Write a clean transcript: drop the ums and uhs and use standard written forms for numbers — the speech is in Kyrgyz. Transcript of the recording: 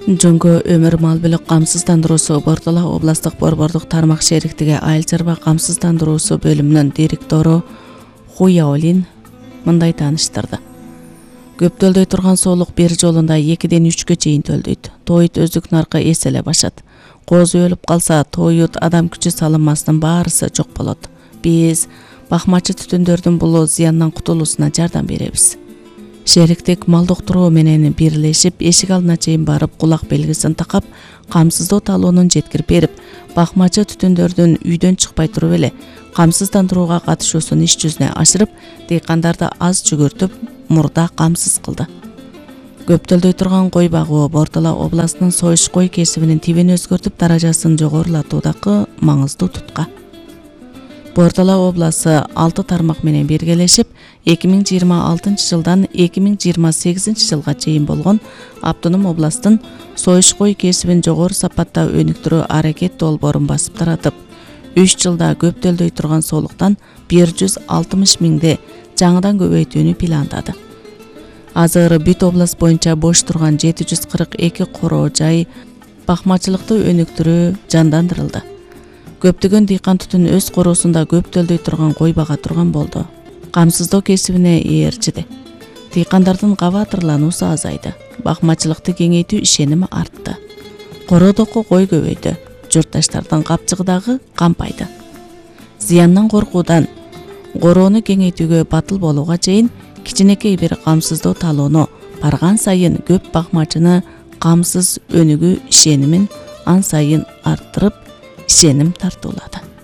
Жөнгө өмір мал бүлік камсыздандыруусу Бордола областық борбордук тармак шериктиги айыл чарба камсыздандыруусу бөлүмүнүн директору Хуяолин мындай тааныштырды. Көптөлдөй турган соолук бир жолунда 2-ден 3-кө чейин төлдөйт. Тоют өздүк наркы эселе башат. Козу өлүп калса, тоют адам күчү салынмасынын баарысы жок болот. Биз бакмачы түтүндөрдүн бул зыяндан кутулуусуна жардам беребиз. Шериктик мал доктуру менен бирлешип, эшик алдына чейин барып, кулак белгисин такап, камсыздоо талоонун жеткирип берип, бакмачы түтүндөрдүн үйдөн чыкпай туруп эле камсыздандырууга катышуусун иш жүзүнө ашырып, дыйкандарды аз жүгүртүп, мурда камсыз кылды. Көптөлдөй турган кой багуу Бордола областынын союш кой кесибинин тибин өзгөртүп, даражасын жогорулатуудагы маңыздуу тутка. Бордола обласы 6 тармак менен биргелешип, 2026 жылдан 2028 жылга чейин болгон автоном областын союш кой кесибин жогору сапатта өнүктүрүү аракет долбоорун басып таратып, 3 жылда көптөлдөй турган соолуктан 160 миңди жаңыдан көбөйтүүнү пландады. Азыр бүт област боюнча бош турган 742 короо жай бакмачылыкты өнүктүрүү жандандырылды. Көптөгөн дыйкан түтүн өз короосунда көптөлдөй турган кой бага турган болду. Камсыздоо кесибине ээрчиди. Дыйкандардын кабатырлануусу азайды. Бакмачылыкты кеңейтүү ишеними артты. Короодогу кой көбөйдү. Журтташтардын капчыгы дагы кампайды. Зыяндан коркуудан короону кеңейтүүгө батыл болууга чейин кичинекей бир камсыздоо талоону барган сайын көп бакмачыны камсыз өнүгүү ишенимин ан сайын арттырып, ишеним тартуулады.